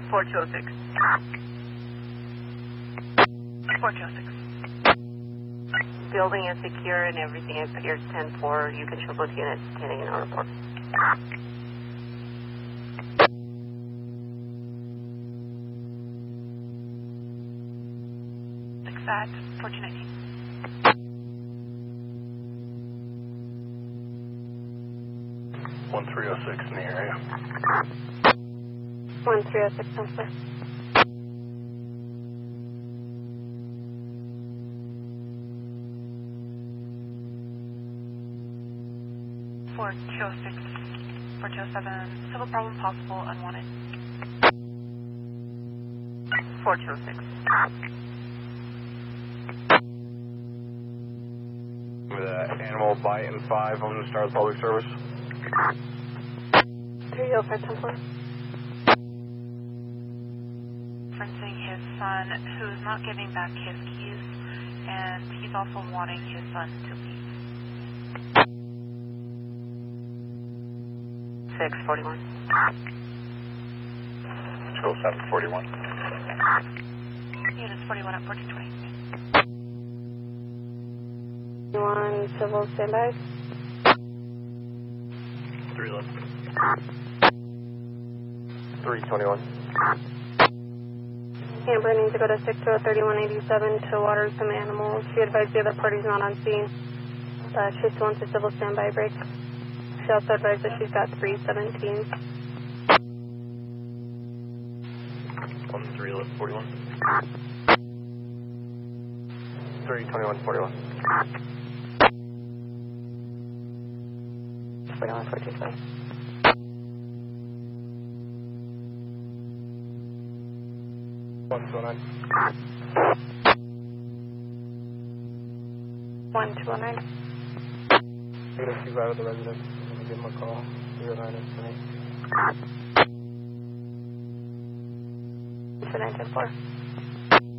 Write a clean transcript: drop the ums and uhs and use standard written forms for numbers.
4206. 4206. Building is secure and everything appears 10-4. You can check with units attending in our report. At 1419. One 306 in the area. 1306, Counselor. For 206, for 207, civil problem possible, unwanted. 4206. With animal bite and 5 on the Stars Public Service. 305 Templar. Referencing his son, who's not giving back his keys, and he's also wanting his son to leave. 641. 20741. Units 41 at 1420. One civil standby. 3 left. 321. Amber needs to go to 6-3187 to water some animals. She advised the other party's not on scene, but she still wants a civil standby break. She also advised that she's got 317. 3 left, 41. 321, 41. 41, 42. 129. 1209. I'm going to see out of the residence. I'm going to give him a call. 09 and 20. 2910-4.